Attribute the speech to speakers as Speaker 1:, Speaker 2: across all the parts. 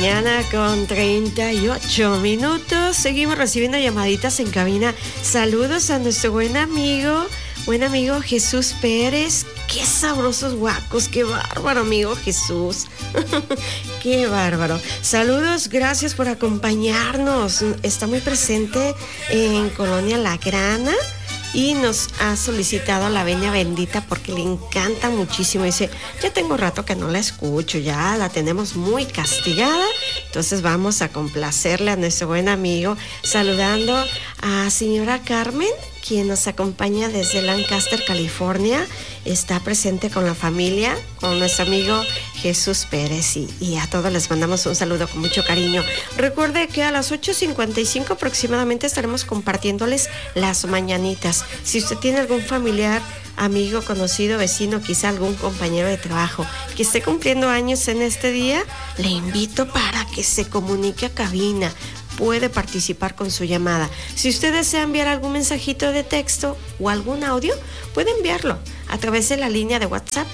Speaker 1: mañana con 38 minutos. Seguimos recibiendo llamaditas en cabina. Saludos a nuestro buen amigo Jesús Pérez. Qué sabrosos guacos, qué bárbaro, amigo Jesús. Qué bárbaro. Saludos, gracias por acompañarnos. Está muy presente en Colonia La Grana y nos ha solicitado la venia bendita porque le encanta muchísimo. Dice, ya tengo rato que no la escucho, ya la tenemos muy castigada. Entonces vamos a complacerle a nuestro buen amigo, saludando a señora Carmen, quien nos acompaña desde Lancaster, California. Está presente con la familia, con nuestro amigo Jesús Pérez, y a todos les mandamos un saludo con mucho cariño. Recuerde que a las 8:55 aproximadamente estaremos compartiéndoles las mañanitas. Si usted tiene algún familiar, amigo, conocido, vecino, quizá algún compañero de trabajo que esté cumpliendo años en este día, le invito para que se comunique a cabina. Puede participar con su llamada. Si usted desea enviar algún mensajito de texto o algún audio, puede enviarlo a través de la línea de WhatsApp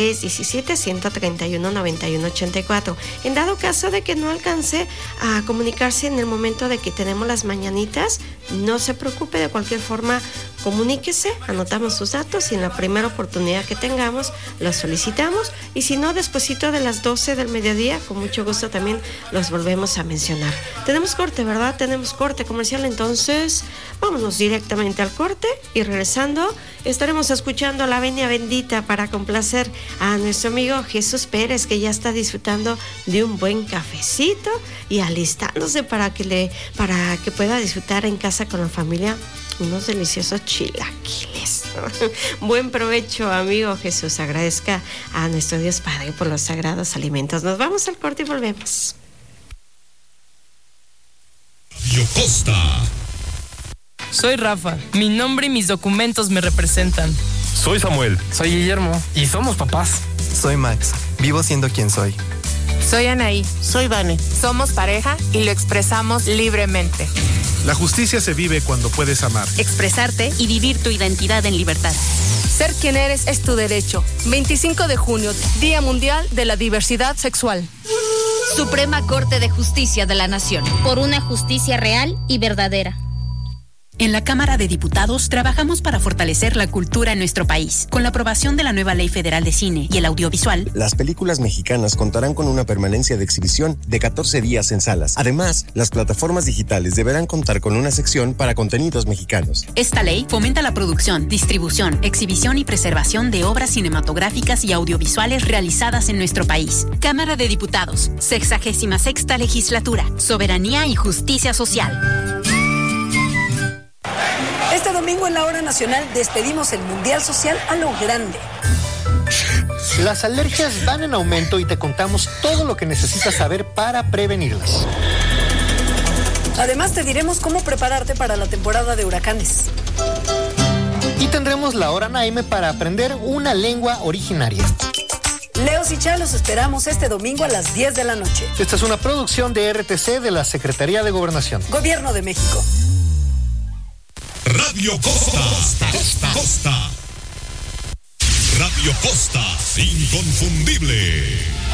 Speaker 1: 317-131-9184. En dado caso de que no alcance a comunicarse en el momento de que tenemos las mañanitas, no se preocupe, de cualquier forma comuníquese, anotamos sus datos y en la primera oportunidad que tengamos los solicitamos, y si no, despuesito de las 12 del mediodía, con mucho gusto también los volvemos a mencionar. Tenemos corte, ¿verdad? Tenemos corte comercial, entonces vámonos directamente al corte y regresando estaremos escuchando la venia bendita para complacer a nuestro amigo Jesús Pérez, que ya está disfrutando de un buen cafecito y alistándose para que pueda disfrutar en casa con la familia unos deliciosos chilaquiles. Buen provecho, amigo Jesús. Agradezca a nuestro Dios Padre por los sagrados alimentos. Nos vamos al corte y volvemos.
Speaker 2: Radio Costa.
Speaker 3: Soy Rafa. Mi nombre y mis documentos me representan.
Speaker 4: Soy Samuel.
Speaker 5: Soy Guillermo.
Speaker 4: Y somos papás.
Speaker 6: Soy Max. Vivo siendo quien soy.
Speaker 7: Soy Anaí.
Speaker 8: Soy Vane.
Speaker 7: Somos pareja y lo expresamos libremente.
Speaker 9: La justicia se vive cuando puedes amar,
Speaker 10: expresarte y vivir tu identidad en libertad.
Speaker 11: Ser quien eres es tu derecho. 25 de junio, Día Mundial de la Diversidad Sexual.
Speaker 10: Suprema Corte de Justicia de la Nación.
Speaker 12: Por una justicia real y verdadera.
Speaker 13: En la Cámara de Diputados trabajamos para fortalecer la cultura en nuestro país. Con la aprobación de la nueva Ley Federal de Cine y el Audiovisual,
Speaker 14: las películas mexicanas contarán con una permanencia de exhibición de 14 días en salas. Además, las plataformas digitales deberán contar con una sección para contenidos mexicanos.
Speaker 13: Esta ley fomenta la producción, distribución, exhibición y preservación de obras cinematográficas y audiovisuales realizadas en nuestro país. Cámara de Diputados, 66ª Legislatura, Soberanía y Justicia Social.
Speaker 15: Este domingo en la Hora Nacional despedimos el Mundial Social a lo grande.
Speaker 16: Las alergias van en aumento y te contamos todo lo que necesitas saber para prevenirlas.
Speaker 15: Además te diremos cómo prepararte para la temporada de huracanes.
Speaker 16: Y tendremos la Hora Naime para aprender una lengua originaria.
Speaker 15: Leos y Chá los esperamos este domingo a las 10 de la noche.
Speaker 16: Esta es una producción de RTC de la Secretaría de Gobernación.
Speaker 15: Gobierno de México.
Speaker 2: Radio Costa. Radio Costa, inconfundible.